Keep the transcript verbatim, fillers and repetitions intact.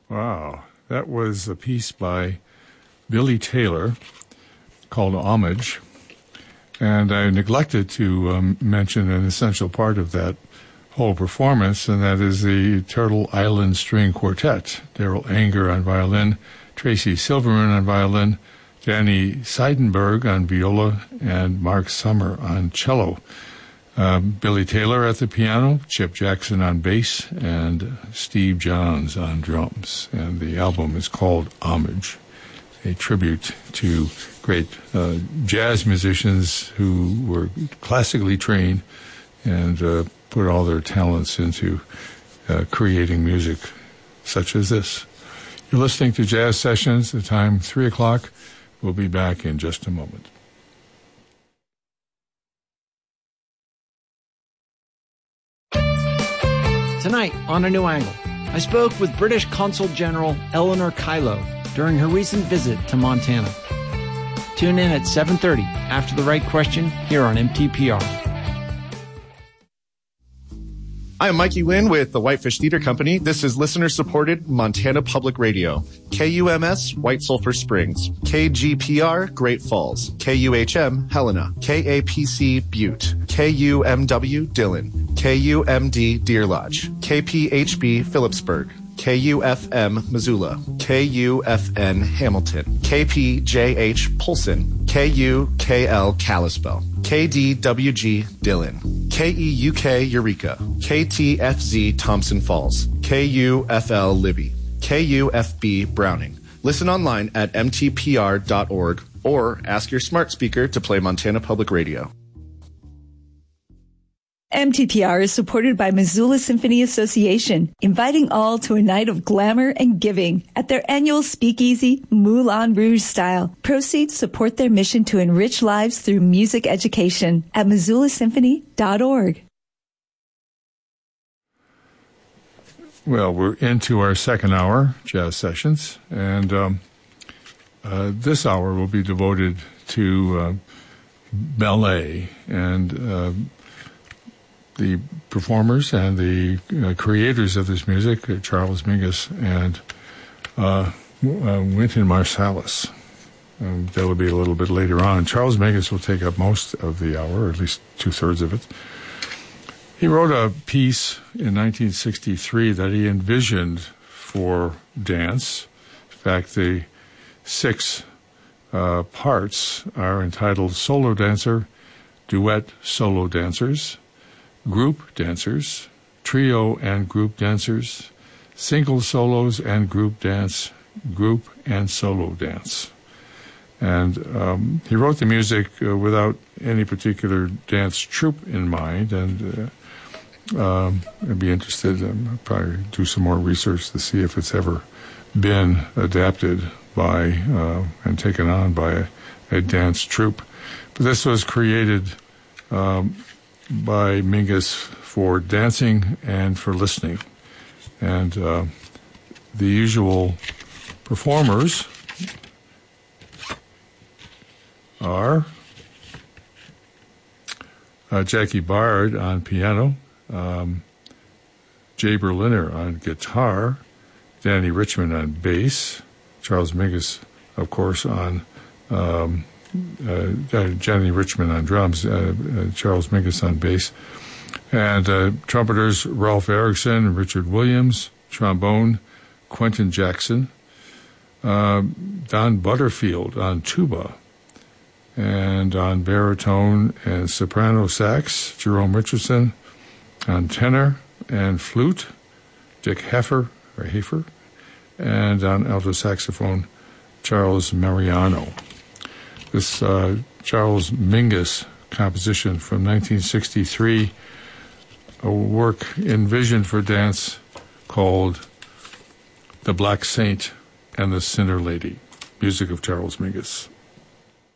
Wow. That was a piece by Billy Taylor called Homage. And I neglected to um, mention an essential part of that whole performance, and that is the Turtle Island String Quartet. Daryl Anger on violin, Tracy Silverman on violin, Danny Seidenberg on viola, and Mark Summer on cello. Um, Billy Taylor at the piano, Chip Jackson on bass, and Steve Johns on drums. And the album is called Homage, a tribute to great uh, jazz musicians who were classically trained and uh, put all their talents into uh, creating music such as this. You're listening to Jazz Sessions. The time three o'clock. We'll be back in just a moment. Tonight on A New Angle, I spoke with British Consul General Eleanor Kylo during her recent visit to Montana. Tune in at seven thirty after The Right Question here on M T P R. I'm Mikey Lynn with the Whitefish Theater Company. This is listener-supported Montana Public Radio. K U M S, White Sulphur Springs. K G P R, Great Falls. K U H M, Helena. K A P C, Butte. K U M W, Dillon. K U M D, Deer Lodge. K P H B, Phillipsburg. K U F M, Missoula. K U F N, Hamilton. K P J H, Polson. K U K L, Kalispell. K D W G, Dillon. K E U K, Eureka. K T F Z, Thompson Falls. K U F L, Libby. K U F B, Browning. Listen online at m t p r dot org or ask your smart speaker to play Montana Public Radio. M T P R is supported by Missoula Symphony Association, inviting all to a night of glamour and giving at their annual speakeasy, Moulin Rouge style. Proceeds support their mission to enrich lives through music education at missoula symphony dot org. Well, we're into our second hour, Jazz Sessions, and um, uh, this hour will be devoted to uh, ballet and uh, the performers and the uh, creators of this music, uh, Charles Mingus and uh, uh, Wynton Marsalis. Um, that will be a little bit later on. Charles Mingus will take up most of the hour, or at least two-thirds of it. He wrote a piece in nineteen sixty-three that he envisioned for dance. In fact, the six uh, parts are entitled Solo Dancer, Duet Solo Dancers, Group Dancers, Trio and Group Dancers, Single Solos and Group Dance, Group and Solo Dance. And um, he wrote the music uh, without any particular dance troupe in mind, and uh, um, I'd be interested, um, I'll probably do some more research to see if it's ever been adapted by uh, and taken on by a, a dance troupe. But this was created um, by Mingus for dancing and for listening. And uh, the usual performers are uh, Jackie Bard on piano, um, Jay Berliner on guitar, Danny Richmond on bass, Charles Mingus, of course, on um, Uh, Johnny Richmond on drums, uh, uh, Charles Mingus on bass, and uh, trumpeters Ralph Erickson, Richard Williams, trombone Quentin Jackson, uh, Don Butterfield on tuba, and on baritone and soprano sax, Jerome Richardson, on tenor and flute, Dick Heffer, or Hafer, and on alto saxophone, Charles Mariano. This uh, Charles Mingus composition from nineteen sixty-three, a work envisioned for dance called The Black Saint and the Sinner Lady, music of Charles Mingus.